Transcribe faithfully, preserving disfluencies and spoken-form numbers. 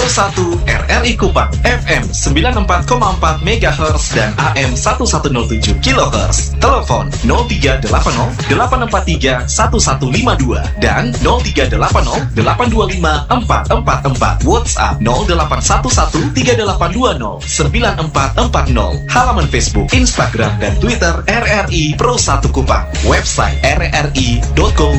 satu R R I Kupang F M sembilan puluh empat koma empat megahertz dan A M seribu seratus tujuh kilohertz. Telepon nol tiga delapan nol delapan empat tiga satu satu lima dua dan nol tiga delapan nol delapan dua lima empat empat empat. WhatsApp nol delapan satu satu tiga delapan dua nol sembilan empat empat nol. Halaman Facebook, Instagram dan Twitter R R I Pro satu Kupang. Website r r i dot co